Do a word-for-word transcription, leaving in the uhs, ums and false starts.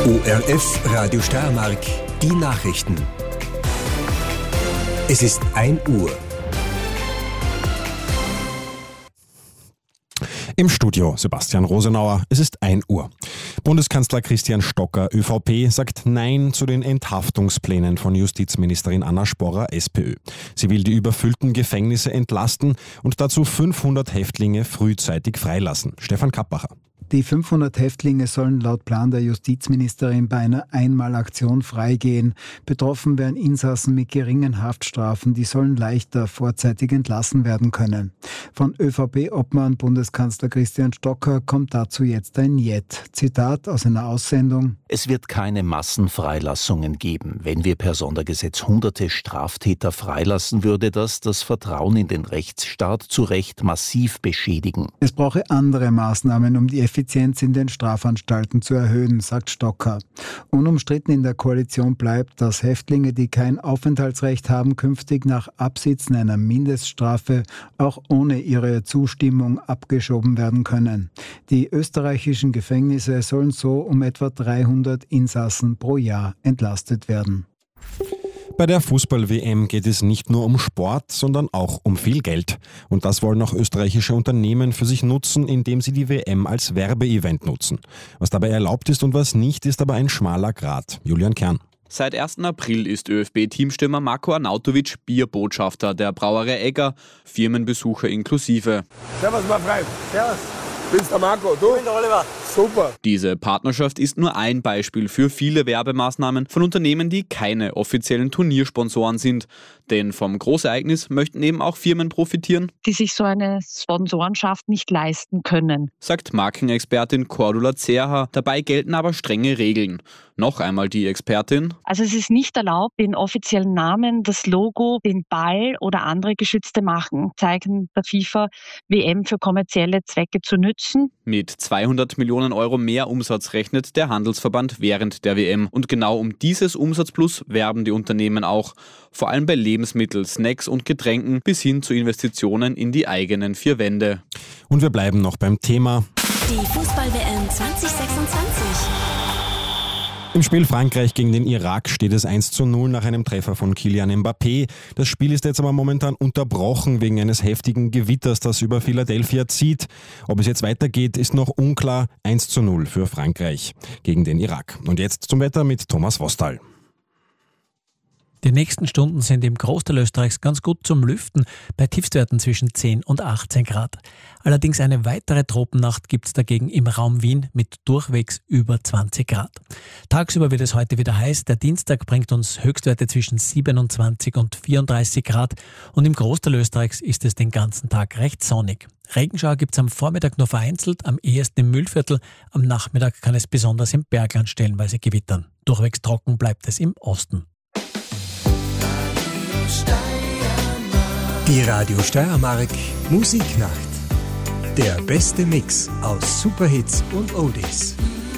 O R F Radio Steiermark, die Nachrichten. Es ist ein Uhr. Im Studio Sebastian Rosenauer, es ist ein Uhr. Bundeskanzler Christian Stocker, ÖVP, sagt Nein zu den Enthaftungsplänen von Justizministerin Anna Sporrer, SPÖ. Sie will die überfüllten Gefängnisse entlasten und dazu fünfhundert Häftlinge frühzeitig freilassen. Stefan Kappacher. Die fünfhundert Häftlinge sollen laut Plan der Justizministerin bei einer Einmalaktion freigehen. Betroffen wären Insassen mit geringen Haftstrafen, die sollen leichter vorzeitig entlassen werden können. Von ÖVP-Obmann Bundeskanzler Christian Stocker kommt dazu jetzt ein Jet. Zitat aus einer Aussendung: Es wird keine Massenfreilassungen geben. Wenn wir per Sondergesetz hunderte Straftäter freilassen, würde das das Vertrauen in den Rechtsstaat zu Recht massiv beschädigen. Es brauche andere Maßnahmen, um die Effizienz in den Strafanstalten zu erhöhen, sagt Stocker. Unumstritten in der Koalition bleibt, dass Häftlinge, die kein Aufenthaltsrecht haben, künftig nach Absitzen einer Mindeststrafe auch ohne ihre Zustimmung abgeschoben werden können. Die österreichischen Gefängnisse sollen so um etwa dreihundert Insassen pro Jahr entlastet werden. Bei der Fußball-W M geht es nicht nur um Sport, sondern auch um viel Geld. Und das wollen auch österreichische Unternehmen für sich nutzen, indem sie die W M als Werbeevent nutzen. Was dabei erlaubt ist und was nicht, ist aber ein schmaler Grat. Julian Kern. Seit ersten April ist ÖFB-Teamstürmer Marko Arnautovic Bierbotschafter der Brauerei Egger, Firmenbesucher inklusive. Servus, mein Freund. Servus. Bist der Marco, du? Ich bin der Oliver. Super. Diese Partnerschaft ist nur ein Beispiel für viele Werbemaßnahmen von Unternehmen, die keine offiziellen Turniersponsoren sind. Denn vom Großereignis möchten eben auch Firmen profitieren, die sich so eine Sponsorenschaft nicht leisten können, sagt Markenexpertin Cordula Zerha. Dabei gelten aber strenge Regeln. Noch einmal die Expertin. Also es ist nicht erlaubt, den offiziellen Namen, das Logo, den Ball oder andere geschützte Markenzeichen der FIFA W M für kommerzielle Zwecke zu nützen. Mit zweihundert Millionen Euro mehr Umsatz rechnet der Handelsverband während der W M. Und genau um dieses Umsatzplus werben die Unternehmen auch. Vor allem bei Lebensmitteln, Snacks und Getränken bis hin zu Investitionen in die eigenen vier Wände. Und wir bleiben noch beim Thema. Die Fußball-W M zwanzig sechsundzwanzig. Im Spiel Frankreich gegen den Irak steht es eins zu null nach einem Treffer von Kylian Mbappé. Das Spiel ist jetzt aber momentan unterbrochen wegen eines heftigen Gewitters, das über Philadelphia zieht. Ob es jetzt weitergeht, ist noch unklar. eins zu null für Frankreich gegen den Irak. Und jetzt zum Wetter mit Thomas Wostal. Die nächsten Stunden sind im Großteil Österreichs ganz gut zum Lüften, bei Tiefstwerten zwischen zehn und achtzehn Grad. Allerdings eine weitere Tropennacht gibt es dagegen im Raum Wien mit durchwegs über zwanzig Grad. Tagsüber wird es heute wieder heiß. Der Dienstag bringt uns Höchstwerte zwischen siebenundzwanzig und vierunddreißig Grad und im Großteil Österreichs ist es den ganzen Tag recht sonnig. Regenschauer gibt es am Vormittag nur vereinzelt, am ehesten im Mühlviertel. Am Nachmittag kann es besonders im Bergland stellenweise gewittern. Durchwegs trocken bleibt es im Osten. Die Radio Steiermark Musiknacht. Der beste Mix aus Superhits und Oldies.